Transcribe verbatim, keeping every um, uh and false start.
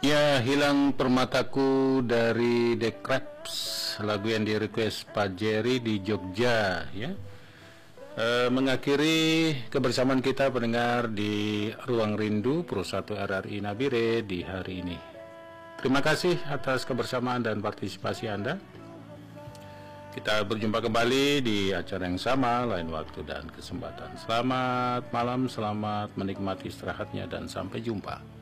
Ya, hilang permataku dari The Crabs, lagu yang di request Pak Jerry di Jogja, ya. E, mengakhiri kebersamaan kita pendengar di Ruang Rindu Pro satu R R I Nabire di hari ini. Terima kasih atas kebersamaan dan partisipasi Anda. Kita berjumpa kembali di acara yang sama, lain waktu dan kesempatan. Selamat malam, selamat menikmati istirahatnya, dan sampai jumpa.